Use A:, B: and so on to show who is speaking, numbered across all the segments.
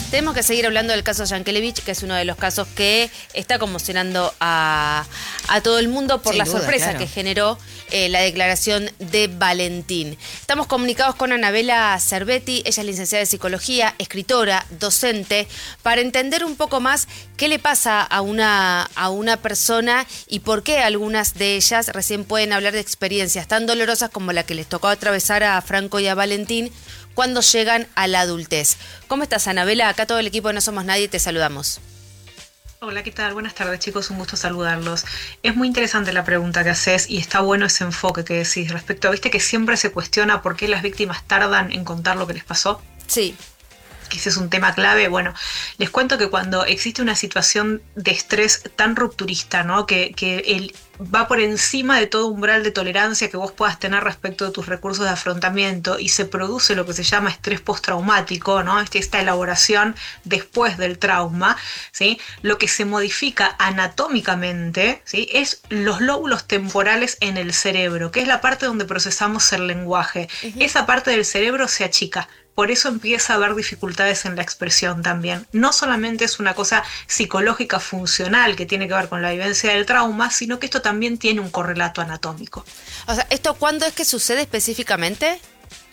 A: Tenemos que seguir hablando del caso Yankelevich, que es uno de los casos que está conmocionando a todo el mundo por
B: Sin
A: la
B: duda,
A: sorpresa
B: claro,
A: que generó la declaración de Valentín. Estamos comunicados con Anabela Cervetti, ella es licenciada en psicología, escritora, docente, para entender un poco más qué le pasa a una persona y por qué algunas de ellas recién pueden hablar de experiencias tan dolorosas como la que les tocó atravesar a Franco y a Valentín cuando llegan a la adultez. ¿Cómo estás, Anabela? Acá todo el equipo de No Somos Nadie te saludamos.
C: Hola, ¿qué tal? Buenas tardes, chicos, un gusto saludarlos. Es muy interesante la pregunta que haces y está bueno ese enfoque que decís respecto a, viste que siempre se cuestiona por qué las víctimas tardan en contar lo que les pasó.
A: Sí.
C: Que ese es un tema clave. Bueno, les cuento que cuando existe una situación de estrés tan rupturista, ¿no? Que va por encima de todo umbral de tolerancia que vos puedas tener respecto de tus recursos de afrontamiento y se produce lo que se llama estrés postraumático, ¿no? Esta elaboración después del trauma, ¿sí? Lo que se modifica anatómicamente, ¿sí? Es los lóbulos temporales en el cerebro, que es la parte donde procesamos el lenguaje. Esa parte del cerebro se achica. Por eso empieza a haber dificultades en la expresión también. No solamente es una cosa psicológica funcional que tiene que ver con la vivencia del trauma, sino que esto también tiene un correlato anatómico.
A: O sea, ¿esto cuándo es que sucede específicamente?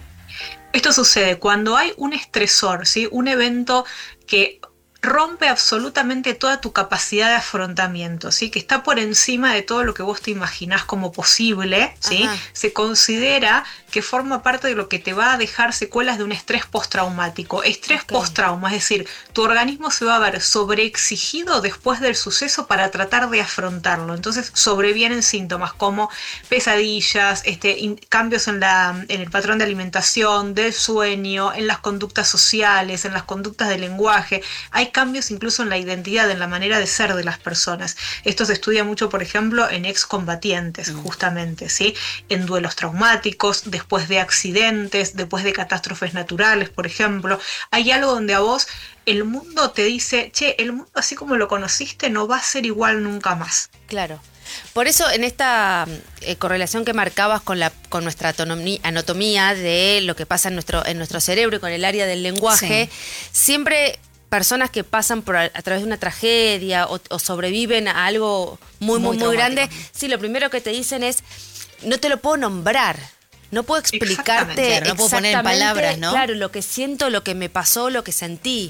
C: Esto sucede cuando hay un estresor, ¿sí? Un evento que rompe absolutamente toda tu capacidad de afrontamiento, ¿sí? Que está por encima de todo lo que vos te imaginás como posible, ¿sí?
A: Ajá.
C: Se considera que forma parte de lo que te va a dejar secuelas de un estrés postraumático. Estrés postrauma, es decir, tu organismo se va a ver sobreexigido después del suceso para tratar de afrontarlo. Entonces sobrevienen síntomas como pesadillas, cambios en el patrón de alimentación, del sueño, en las conductas sociales, en las conductas de lenguaje. Hay cambios incluso en la identidad, en la manera de ser de las personas. Esto se estudia mucho, por ejemplo, en excombatientes, justamente, ¿sí? En duelos traumáticos, después de accidentes, después de catástrofes naturales, por ejemplo. Hay algo donde a vos el mundo te dice, che, el mundo así como lo conociste no va a ser igual nunca más.
A: Claro. Por eso en esta correlación que marcabas con nuestra anatomía de lo que pasa en nuestro cerebro y con el área del lenguaje, siempre personas que pasan a través de una tragedia o sobreviven a algo muy grande, sí, lo primero que te dicen es, no te lo puedo nombrar, no puedo explicarte
B: claro, no puedo poner en palabras, ¿no?
A: Claro, lo que siento, lo que me pasó, lo que sentí.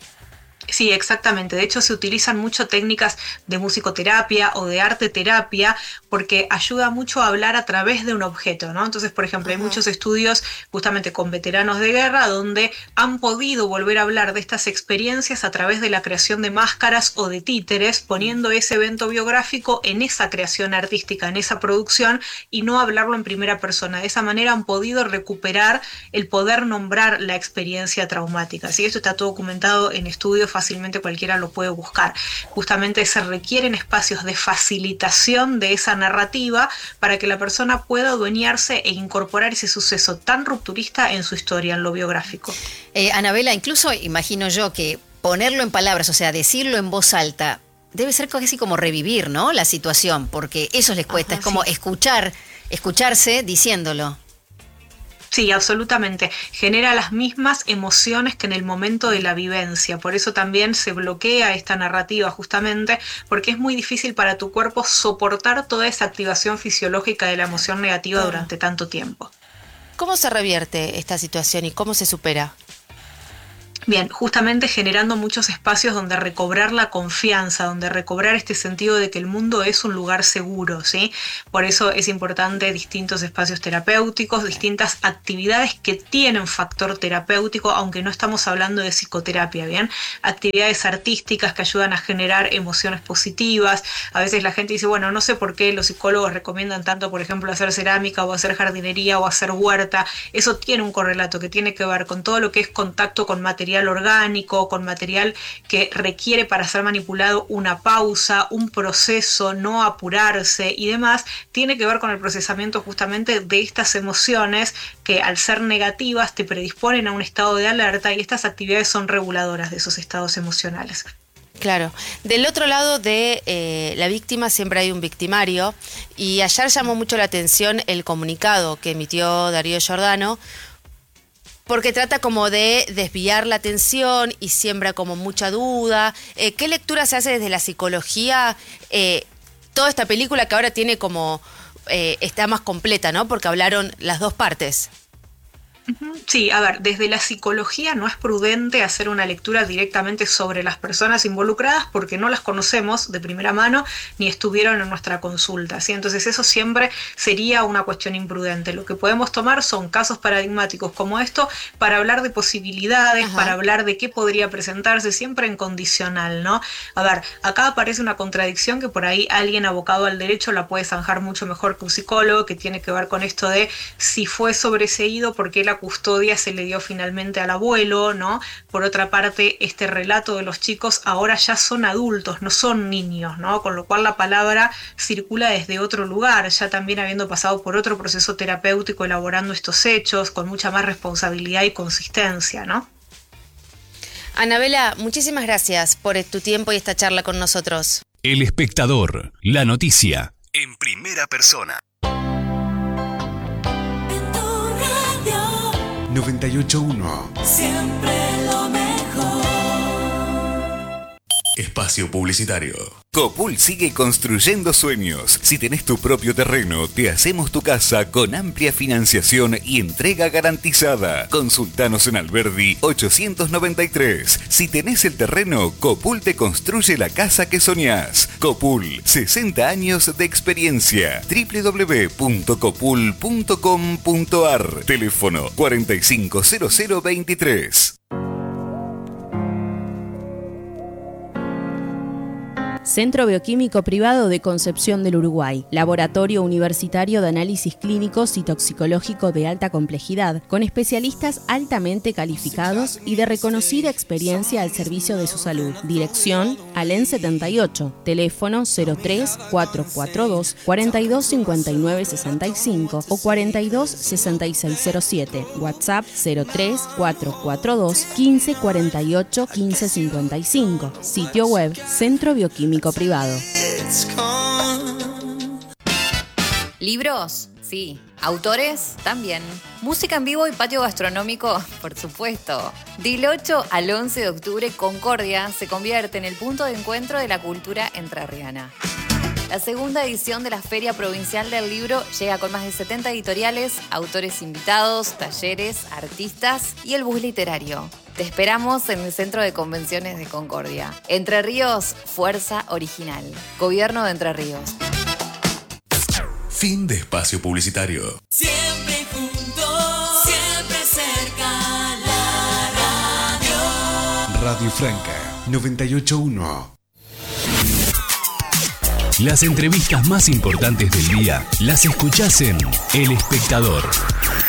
C: Sí, exactamente. De hecho, se utilizan mucho técnicas de musicoterapia o de arte terapia porque ayuda mucho a hablar a través de un objeto, ¿no? Entonces, por ejemplo, hay muchos estudios justamente con veteranos de guerra donde han podido volver a hablar de estas experiencias a través de la creación de máscaras o de títeres, poniendo ese evento biográfico en esa creación artística, en esa producción y no hablarlo en primera persona. De esa manera han podido recuperar el poder nombrar la experiencia traumática. Así que esto está todo documentado en estudios, fácilmente cualquiera lo puede buscar. Justamente se requieren espacios de facilitación de esa narrativa para que la persona pueda adueñarse e incorporar ese suceso tan rupturista en su historia, en lo biográfico.
B: Anabela, incluso imagino yo que ponerlo en palabras, o sea, decirlo en voz alta, debe ser casi como revivir, ¿no? La situación, porque eso les cuesta, es como escucharse diciéndolo.
C: Sí, absolutamente. Genera las mismas emociones que en el momento de la vivencia. Por eso también se bloquea esta narrativa justamente porque es muy difícil para tu cuerpo soportar toda esa activación fisiológica de la emoción negativa durante tanto tiempo.
A: ¿Cómo se revierte esta situación y cómo se supera?
C: Bien, justamente generando muchos espacios donde recobrar la confianza, donde recobrar este sentido de que el mundo es un lugar seguro, ¿sí? Por eso es importante distintos espacios terapéuticos, distintas actividades que tienen factor terapéutico, aunque no estamos hablando de psicoterapia, ¿bien? Actividades artísticas que ayudan a generar emociones positivas. A veces la gente dice, bueno, no sé por qué los psicólogos recomiendan tanto, por ejemplo, hacer cerámica o hacer jardinería o hacer huerta. Eso tiene un correlato que tiene que ver con todo lo que es contacto con material orgánico, con material que requiere para ser manipulado una pausa, un proceso, no apurarse y demás, tiene que ver con el procesamiento justamente de estas emociones que al ser negativas te predisponen a un estado de alerta y estas actividades son reguladoras de esos estados emocionales.
A: Claro. Del otro lado de la víctima siempre hay un victimario y ayer llamó mucho la atención el comunicado que emitió Darío Giordano porque trata como de desviar la atención y siembra como mucha duda. ¿Qué lectura se hace desde la psicología? Toda esta película que ahora tiene como, está más completa, ¿no? Porque hablaron las dos partes.
C: Sí, a ver, desde la psicología no es prudente hacer una lectura directamente sobre las personas involucradas porque no las conocemos de primera mano ni estuvieron en nuestra consulta, ¿sí? Entonces eso siempre sería una cuestión imprudente. Lo que podemos tomar son casos paradigmáticos como esto para hablar de posibilidades, para hablar de qué podría presentarse, siempre en condicional, ¿no? A ver, acá aparece una contradicción que por ahí alguien abocado al derecho la puede zanjar mucho mejor que un psicólogo, que tiene que ver con esto de si fue sobreseído, por qué la custodia se le dio finalmente al abuelo, ¿no? Por otra parte, este relato de los chicos ahora ya son adultos, no son niños, ¿no? Con lo cual la palabra circula desde otro lugar, ya también habiendo pasado por otro proceso terapéutico elaborando estos hechos, con mucha más responsabilidad y consistencia, ¿no?
A: Anabela, muchísimas gracias por tu tiempo y esta charla con nosotros.
D: El Espectador, la noticia en primera persona.
E: 98.1.
F: Siempre lo mejor.
E: Espacio publicitario.
G: Copul sigue construyendo sueños. Si tenés tu propio terreno, te hacemos tu casa con amplia financiación y entrega garantizada. Consultanos en Alberdi 893. Si tenés el terreno, Copul te construye la casa que soñás. Copul, 60 años de experiencia. www.copul.com.ar. Teléfono 450023.
H: Centro Bioquímico Privado de Concepción del Uruguay, laboratorio universitario de análisis clínicos y toxicológico de alta complejidad, con especialistas altamente calificados y de reconocida experiencia al servicio de su salud. Dirección, Alén 78, teléfono 03 442 4259 65 o 42 6607, WhatsApp 03 442 15 48 15 55, sitio web Centro Bioquímico Privado.
I: ¿Libros? Sí. ¿Autores? También. Música en vivo y patio gastronómico, por supuesto. Del 8 al 11 de octubre, Concordia se convierte en el punto de encuentro de la cultura entrerriana. La segunda edición de la Feria Provincial del Libro llega con más de 70 editoriales, autores invitados, talleres, artistas y el bus literario. Te esperamos en el Centro de Convenciones de Concordia. Entre Ríos, fuerza original. Gobierno de Entre Ríos.
E: Fin de espacio publicitario.
F: Siempre juntos, siempre cerca, la radio.
E: Radio Franca 98.1.
D: Las entrevistas más importantes del día las escuchás en El Espectador.